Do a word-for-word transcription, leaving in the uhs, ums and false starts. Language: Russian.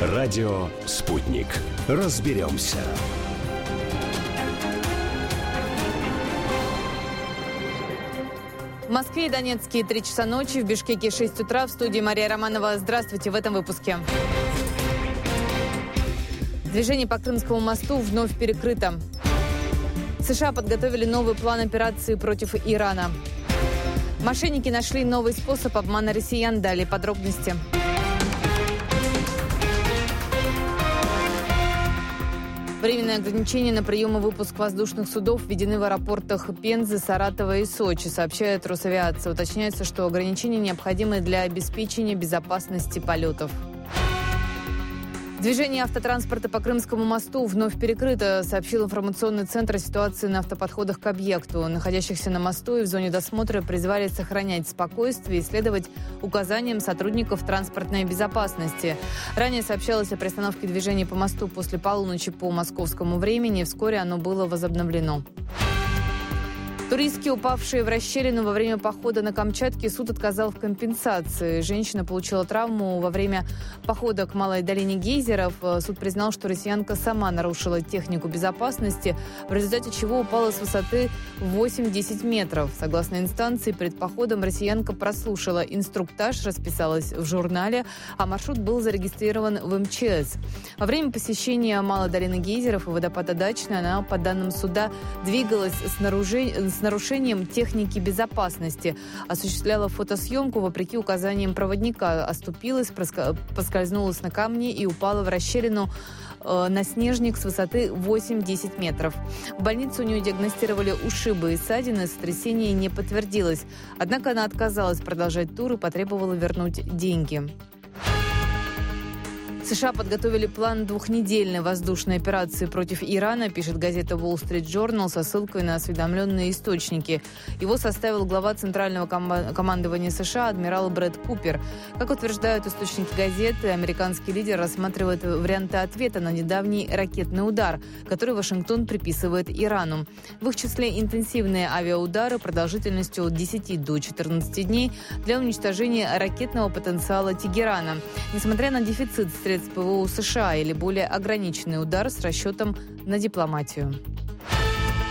Радио «Спутник». Разберемся. В Москве и Донецке три часа ночи, в Бишкеке шесть утра. В студии Мария Романова. Здравствуйте в этом выпуске. Движение по Крымскому мосту вновь перекрыто. США подготовили новый план операции против Ирана. Мошенники нашли новый способ обмана россиян. Далее подробности. Временные ограничения на прием и выпуск воздушных судов введены в аэропортах Пензы, Саратова и Сочи, сообщает Росавиация. Уточняется, что ограничения необходимы для обеспечения безопасности полетов. Движение автотранспорта по Крымскому мосту вновь перекрыто, сообщил информационный центр о ситуации на автоподходах к объекту. Находящихся на мосту и в зоне досмотра призвали сохранять спокойствие и следовать указаниям сотрудников транспортной безопасности. Ранее сообщалось о приостановке движения по мосту после полуночи по московскому времени. Вскоре оно было возобновлено. Туристки, упавшие в расщелину во время похода на Камчатке, суд отказал в компенсации. Женщина получила травму во время похода к Малой долине гейзеров. Суд признал, что россиянка сама нарушила технику безопасности, в результате чего упала с высоты восемь-десять метров. Согласно инстанции, перед походом россиянка прослушала инструктаж, расписалась в журнале, а маршрут был зарегистрирован в эм че эс. Во время посещения Малой долины гейзеров и водопада Дачный она, по данным суда, двигалась с нарушением с нарушением техники безопасности, осуществляла фотосъемку вопреки указаниям проводника, оступилась, поскользнулась на камне и упала в расщелину э, на снежник с высоты восемь-десять метров. В больнице у нее диагностировали ушибы и ссадины, сотрясение не подтвердилось. Однако она отказалась продолжать тур и потребовала вернуть деньги. США подготовили план двухнедельной воздушной операции против Ирана, пишет газета Wall Street Journal со ссылкой на осведомленные источники. Его составил глава Центрального ком- командования США адмирал Брэд Купер. Как утверждают источники газеты, американский лидер рассматривает варианты ответа на недавний ракетный удар, который Вашингтон приписывает Ирану. В их числе интенсивные авиаудары продолжительностью от десяти до четырнадцати дней для уничтожения ракетного потенциала Тегерана. Несмотря на дефицит средств ПВО США или более ограниченный удар с расчетом на дипломатию.